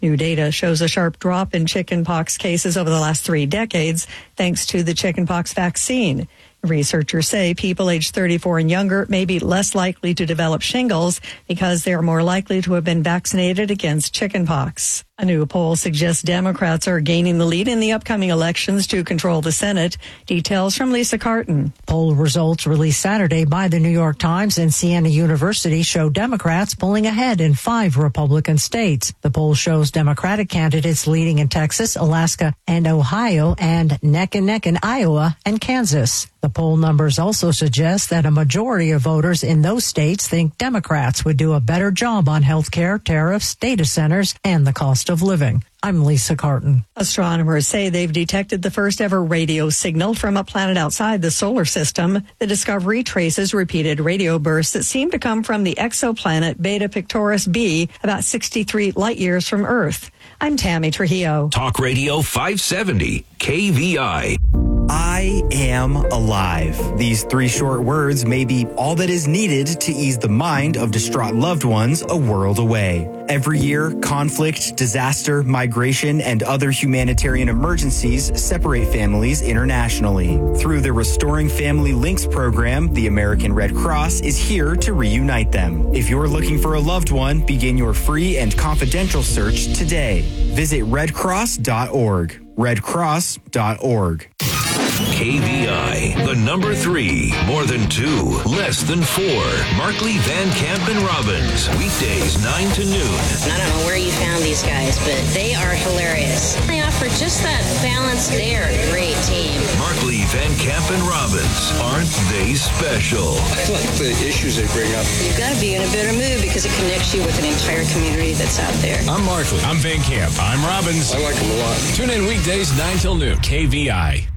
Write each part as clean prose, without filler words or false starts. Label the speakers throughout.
Speaker 1: New data shows a sharp drop in chickenpox cases over the last 3 decades, thanks to the chickenpox vaccine. Researchers say people aged 34 and younger may be less likely to develop shingles because they are more likely to have been vaccinated against chickenpox. A new poll suggests Democrats are gaining the lead in the upcoming elections to control the Senate. Details from Lisa Carton.
Speaker 2: Poll results released Saturday by the New York Times and Siena University show Democrats pulling ahead in 5 Republican states. The poll shows Democratic candidates leading in Texas, Alaska, and Ohio, and neck and neck in Iowa and Kansas. The poll numbers also suggest that a majority of voters in those states think Democrats would do a better job on health care, tariffs, data centers, and the cost of living. I'm Lisa Carton.
Speaker 1: Astronomers say they've detected the first ever radio signal from a planet outside the solar system. The discovery traces repeated radio bursts that seem to come from the exoplanet Beta Pictoris b, about 63 light years from Earth. I'm Tammy Trujillo.
Speaker 3: Talk Radio 570, KVI.
Speaker 4: I am alive. These 3 short words may be all that is needed to ease the mind of distraught loved ones a world away. Every year, conflict, disaster, migration, and other humanitarian emergencies separate families internationally. Through the Restoring Family Links program, the American Red Cross is here to reunite them. If you're looking for a loved one, begin your free and confidential search today. Visit redcross.org. redcross.org.
Speaker 3: KVI, the number 3, more than 2, less than 4. Markley, Van Camp, and Robbins, weekdays 9 to noon.
Speaker 5: I don't know where you found these guys, but they are hilarious. They offer just that balance. They are a great team.
Speaker 3: Markley, Van Camp, and Robbins, aren't they special?
Speaker 6: I like the issues they bring up.
Speaker 5: You've got to be in a better mood because it connects you with an entire community that's out there.
Speaker 6: I'm Markley.
Speaker 7: I'm Van Camp. I'm Robbins.
Speaker 6: I like them a lot.
Speaker 7: Tune in weekdays 9 till noon. KVI.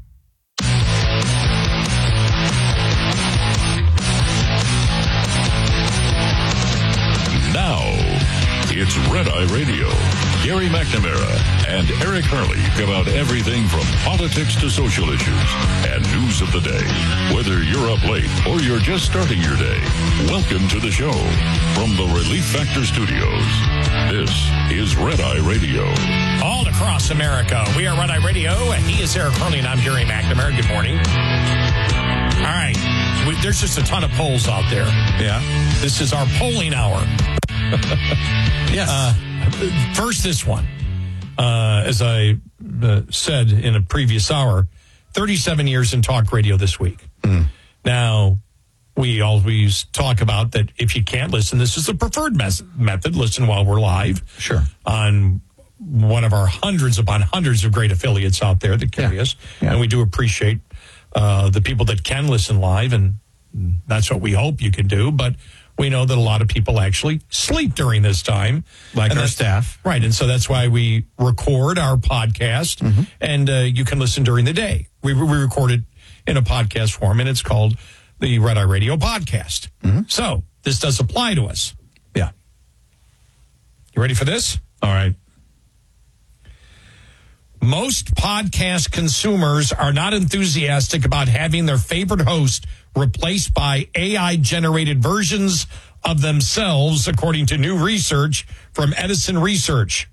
Speaker 8: Now, it's Red Eye Radio. Gary McNamara and Eric Hurley give out everything from politics to social issues and news of the day. Whether you're up late or you're just starting your day, welcome to the show. From the Relief Factor Studios, this is Red Eye Radio.
Speaker 7: All across America, we are Red Eye Radio, and he is Eric Hurley, and I'm Gary McNamara. Good morning. All right. There's just a ton of polls out there.
Speaker 9: Yeah.
Speaker 7: This is our polling hour.
Speaker 9: Yes.
Speaker 7: First, this one. As I said in a previous hour, 37 years in talk radio this week. Now, we always talk about that if you can't listen, this is the preferred method. Listen while we're live.
Speaker 9: Sure.
Speaker 7: On one of our hundreds upon hundreds of great affiliates out there that carry us.
Speaker 9: Yeah.
Speaker 7: And we do appreciate the people that can listen live, and that's what we hope you can do. But we know that a lot of people actually sleep during this time.
Speaker 9: Like our staff.
Speaker 7: Right, and so that's why we record our podcast, and you can listen during the day. We record it in a podcast form, and it's called the Red Eye Radio Podcast. So this does apply to us.
Speaker 9: Yeah.
Speaker 7: You ready for this?
Speaker 9: All right.
Speaker 7: Most podcast consumers are not enthusiastic about having their favorite host replaced by AI-generated versions of themselves, according to new research from Edison Research.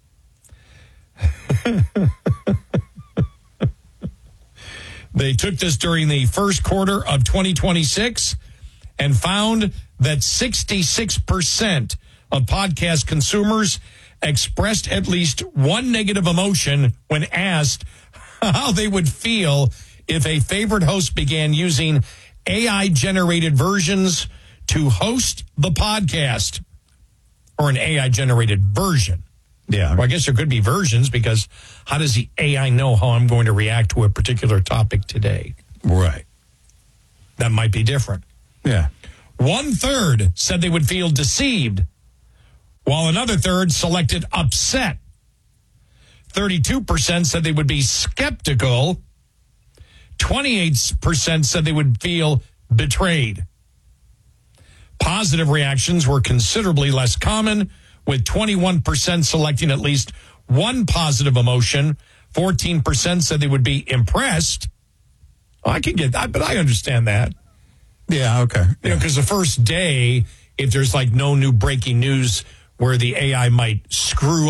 Speaker 7: They took this during the first quarter of 2026 and found that 66% of podcast consumers expressed at least one negative emotion when asked how they would feel if a favorite host began using AI-generated versions to host the podcast, or an AI-generated version.
Speaker 9: Yeah.
Speaker 7: Well, I guess there could be versions, because how does the AI know how I'm going to react to a particular topic today?
Speaker 9: Right.
Speaker 7: That might be different.
Speaker 9: Yeah.
Speaker 7: 1/3 said they would feel deceived, while another third selected upset. 32% said they would be skeptical. 28% said they would feel betrayed. Positive reactions were considerably less common, with 21% selecting at least one positive emotion. 14% said they would be impressed. Oh, I can get that, but I understand that.
Speaker 9: Yeah, okay.
Speaker 7: You know, because the first day, if there's like no new breaking news where the AI might screw